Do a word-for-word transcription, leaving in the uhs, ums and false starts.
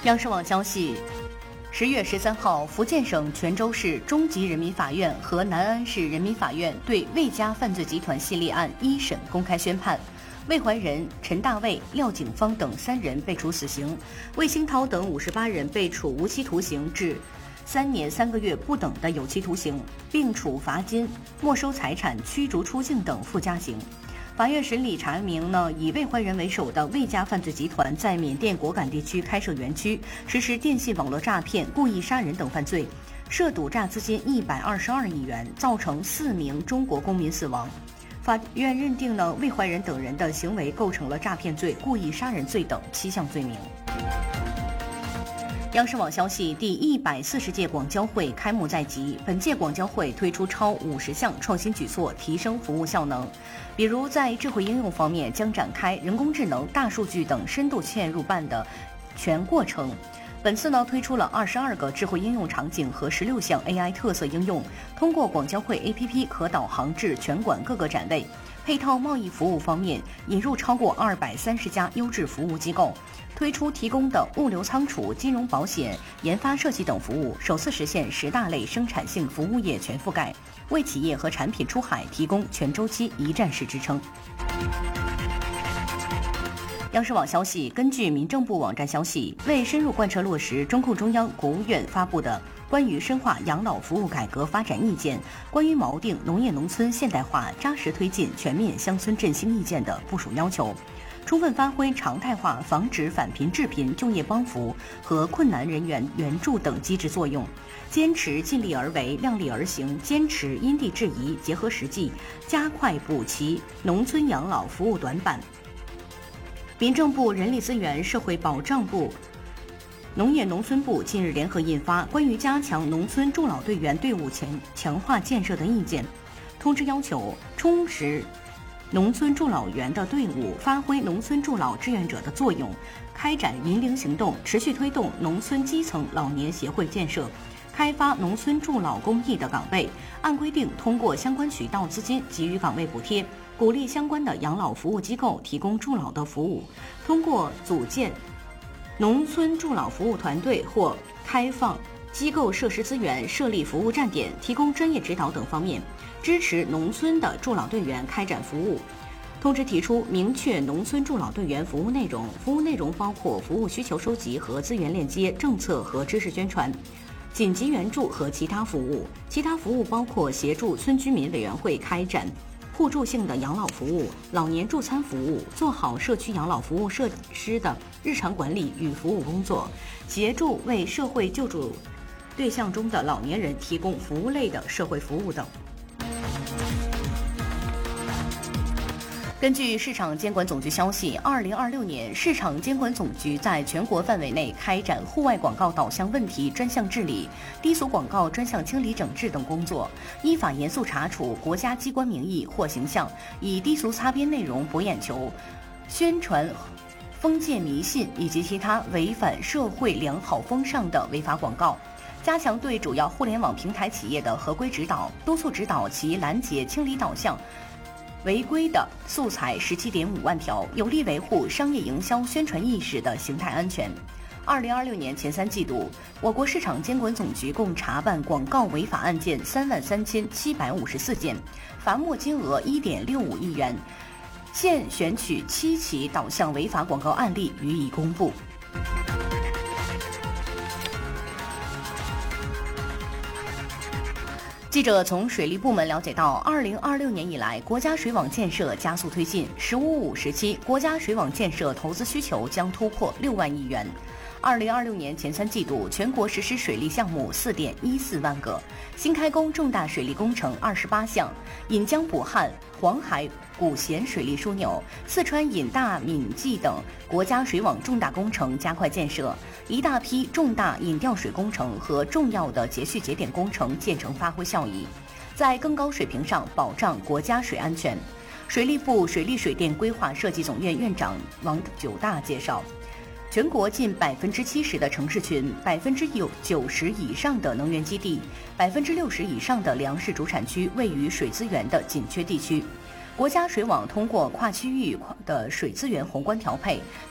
央视网消息，十月十三号，福建省泉州市中级人民法院和南安市人民法院对魏家犯罪集团系列案一审公开宣判，魏怀仁、陈大卫、廖景芳等三人被处死刑，魏兴涛等五十八人被处无期徒刑至三年三个月不等的有期徒刑，并处罚金、没收财产、驱逐出境等附加刑。法院审理查明呢，以魏怀仁为首的魏家犯罪集团在缅甸果敢地区开设园区，实施电信网络诈骗、故意杀人等犯罪，涉赌诈资金一百二十二亿元，造成四名中国公民死亡。法院认定呢，魏怀仁等人的行为构成了诈骗罪、故意杀人罪等七项罪名。央视网消息，第一百四十届广交会开幕在即，本届广交会推出超五十项创新举措，提升服务效能。比如在智慧应用方面，将展开人工智能、大数据等深度嵌入办的全过程。本次呢推出了二十二个智慧应用场景和十六项 A I 特色应用，通过广交会 A P P 可导航至全馆各个展位。配套贸易服务方面，引入超过二百三十家优质服务机构，推出提供的物流仓储、金融保险、研发设计等服务，首次实现十大类生产性服务业全覆盖，为企业和产品出海提供全周期一站式支撑。央视网消息，根据民政部网站消息，为深入贯彻落实中共中央、国务院发布的关于深化养老服务改革发展意见、关于锚定农业农村现代化、扎实推进全面乡村振兴意见的部署要求，充分发挥常态化防止返贫致贫、就业帮扶和困难人员援助等机制作用，坚持尽力而为、量力而行，坚持因地制宜、结合实际，加快补齐农村养老服务短板。民政部、人力资源社会保障部、农业农村部近日联合印发《关于加强农村助老队员队伍强强化建设的意见》，通知要求充实农村助老员的队伍，发挥农村助老志愿者的作用，开展引领行动，持续推动农村基层老年协会建设，开发农村助老公益的岗位，按规定通过相关渠道资金给予岗位补贴，鼓励相关的养老服务机构提供助老的服务，通过组建农村助老服务团队或开放机构设施资源、设立服务站点、提供专业指导等方面，支持农村的助老队员开展服务。通知提出，明确农村助老队员服务内容，服务内容包括服务需求收集和资源链接、政策和知识宣传、紧急援助和其他服务。其他服务包括协助村居民委员会开展互助性的养老服务、老年助餐服务，做好社区养老服务设施的日常管理与服务工作，协助为社会救助对象中的老年人提供服务类的社会服务等。根据市场监管总局消息，二零二六年市场监管总局在全国范围内开展户外广告导向问题专项治理、低俗广告专项清理整治等工作，依法严肃查处国家机关名义或形象以低俗擦边内容博眼球、宣传封建迷信以及其他违反社会良好风尚的违法广告，加强对主要互联网平台企业的合规指导，督促指导其拦截清理导向违规的素材十七点五万条，有力维护商业营销宣传意识的形态安全。二零二六年前三季度，我国市场监管总局共查办广告违法案件三万三千七百五十四件，罚没金额一点六五亿元，现选取七起导向违法广告案例予以公布。记者从水利部门了解到，二零二六年以来，国家水网建设加速推进，“十五五”时期国家水网建设投资需求将突破六万亿元。二零二六年前三季度，全国实施水利项目四点一四万个，新开工重大水利工程二十八项，引江补汉、黄海古咸水利枢纽、四川引大闽济等国家水网重大工程加快建设，一大批重大引调水工程和重要的节蓄节点工程建成发挥效益，在更高水平上保障国家水安全。水利部水利水电规划设计总院院长王九大介绍，全国近百分之七十的城市群，百分之有九十以上的能源基地，百分之六十以上的粮食主产区位于水资源的紧缺地区。国家水网通过跨区域的水资源宏观调配，